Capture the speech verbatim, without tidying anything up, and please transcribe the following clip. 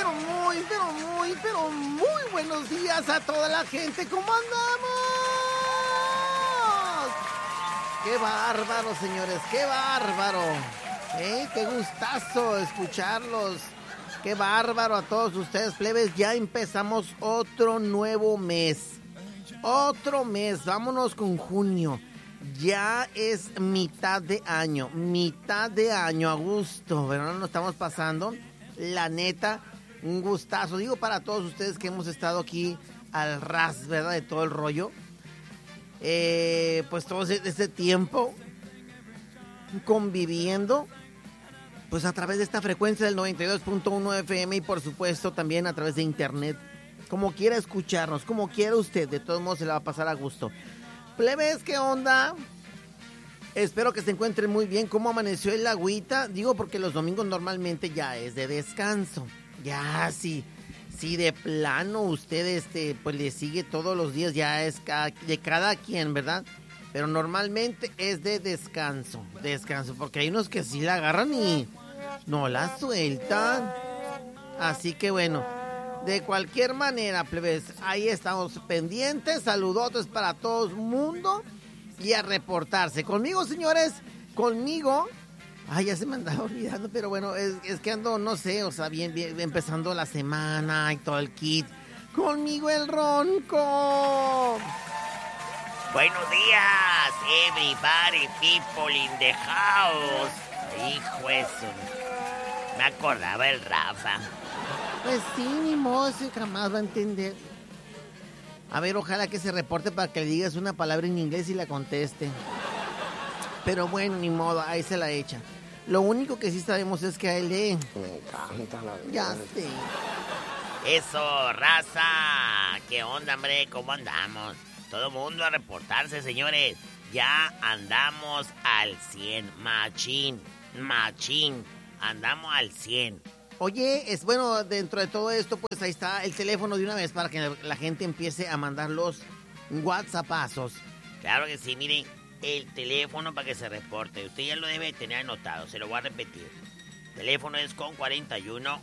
pero muy, pero muy, pero muy buenos días a toda la gente. ¿Cómo andamos? ¡Qué bárbaro, señores! ¡Qué bárbaro! ¿Eh? ¡Qué gustazo escucharlos! ¡Qué bárbaro a todos ustedes, plebes! Ya empezamos otro nuevo mes. Otro mes. Vámonos con junio. Ya es mitad de año. Mitad de año, a gusto. ¿Verdad? Nos estamos pasando. La neta, un gustazo. Digo para todos ustedes que hemos estado aquí al ras, ¿verdad? De todo el rollo. Eh, pues todo ese, ese tiempo conviviendo, pues a través de esta frecuencia del noventa y dos punto uno F M y por supuesto también a través de internet. Como quiera escucharnos, como quiera usted, de todos modos se la va a pasar a gusto. Plebes, ¿qué onda? Espero que se encuentren muy bien. ¿Cómo amaneció el agüita? Digo porque los domingos normalmente ya es de descanso. Ya, sí. Si de plano usted este, pues le sigue todos los días, ya es cada, de cada quien, ¿verdad? Pero normalmente es de descanso, descanso, porque hay unos que sí la agarran y no la sueltan. Así que bueno, de cualquier manera, plebes, ahí estamos pendientes, saludotes para todo el mundo y a reportarse. Conmigo, señores, conmigo... Ay, ya se me andaba olvidando, pero bueno, es, es que ando, no sé, o sea, bien, bien, empezando la semana y todo el kit. Conmigo el Ronco. Buenos días, everybody, people in the house. Hijo eso. Me acordaba el Rafa. Pues sí, ni modo, si jamás va a entender. A ver, ojalá que se reporte para que le digas una palabra en inglés y la conteste. Pero bueno, ni modo, ahí se la echa. Lo único que sí sabemos es que a él le... Me encanta la vida. Ya sé. Eso, raza. ¿Qué onda, hombre? ¿Cómo andamos? Todo mundo a reportarse, señores. Ya andamos al cien. Machín, machín. Andamos al cien. Oye, es bueno, dentro de todo esto, pues ahí está el teléfono de una vez para que la gente empiece a mandar los WhatsAppazos. Claro que sí, miren. El teléfono para que se reporte. Usted ya lo debe tener anotado, se lo voy a repetir. El teléfono es con cuarenta y uno,